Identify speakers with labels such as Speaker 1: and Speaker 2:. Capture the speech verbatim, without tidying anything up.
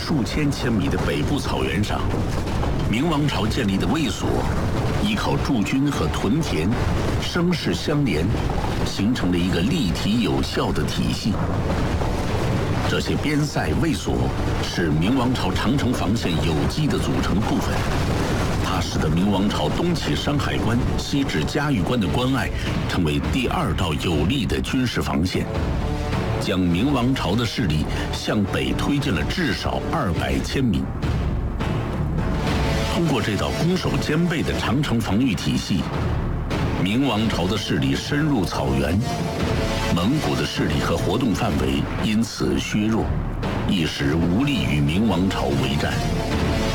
Speaker 1: 数千千米的北部草原上，明王朝建立的卫所，依靠驻军和屯田，声势相连，形成了一个立体有效的体系。这些边塞卫所是明王朝长城防线有机的组成部分，它使得明王朝东起山海关、西至嘉峪关的关隘成为第二道有力的军事防线，将明王朝的势力向北推进了至少二百千米。通过这道攻守兼备的长城防御体系，明王朝的势力深入草原，蒙古的势力和活动范围因此削弱，一时无力与明王朝为战。